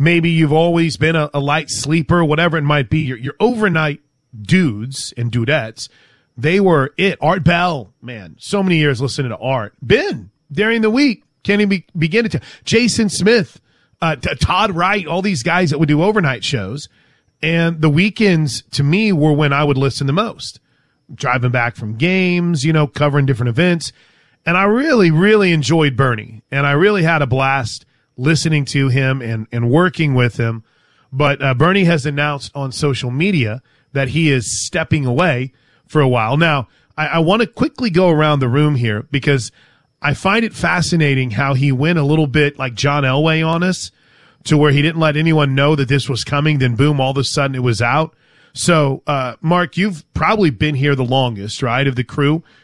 maybe you've always been a light sleeper, whatever it might be, your overnight dudes and dudettes, they were it. Art Bell, man, so many years listening to Art. Ben, during the week, can't even begin to tell. Jason Smith, Todd Wright, all these guys that would do overnight shows. And the weekends, to me, were when I would listen the most. Driving back from games, covering different events. And I really, really enjoyed Bernie. And I really had a blast listening to him and working with him. But Bernie has announced on social media that he is stepping away for a while. Now, I want to quickly go around the room here because I find it fascinating how he went a little bit like John Elway on us to where he didn't let anyone know that this was coming. Then, boom, all of a sudden it was out. So, Mark, you've probably been here the longest, right, of the crew.